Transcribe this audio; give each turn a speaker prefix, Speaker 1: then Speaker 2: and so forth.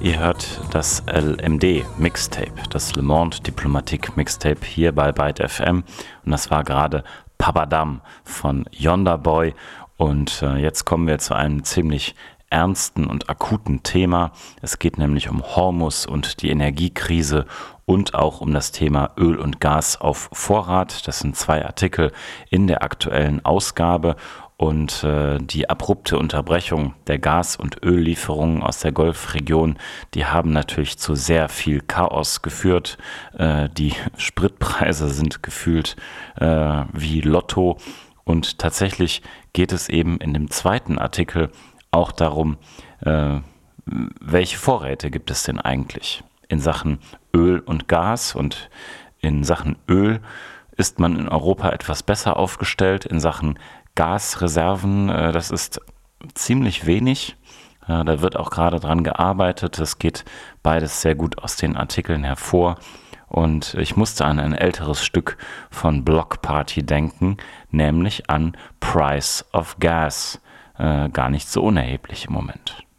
Speaker 1: Ihr hört das LMD Mixtape, das Le Monde Diplomatique Mixtape hier bei Byte FM. Und das war gerade Papadam von Yonder Boy. Und jetzt kommen wir zu einem ziemlich ernsten und akuten Thema. Es geht nämlich um Hormus und die Energiekrise und auch um das Thema Öl und Gas auf Vorrat. Das sind 2 Artikel in der aktuellen Ausgabe. Und die abrupte Unterbrechung der Gas- und Öllieferungen aus der Golfregion, die haben natürlich zu sehr viel Chaos geführt. Die Spritpreise sind gefühlt wie Lotto. Und tatsächlich geht es eben in dem zweiten Artikel auch darum, welche Vorräte gibt es denn eigentlich in Sachen Öl und Gas. Und in Sachen Öl ist man in Europa etwas besser aufgestellt. In Sachen Gasreserven, das ist ziemlich wenig. Da wird auch gerade dran gearbeitet. Das geht beides sehr gut aus den Artikeln hervor. Und ich musste an ein älteres Stück von Block Party denken, nämlich an Price of Gas. Gar nicht so unerheblich im Moment.